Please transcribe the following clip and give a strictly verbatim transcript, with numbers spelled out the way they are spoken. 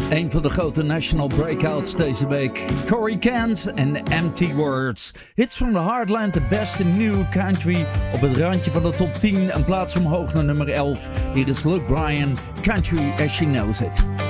Een van de grote national breakouts deze week. Corey Kent en Empty Words. Hits from the Heartland, de beste new country. Op het randje van de top tien, een plaats omhoog naar nummer elf. Hier is Luke Bryan, Country as She Knows It.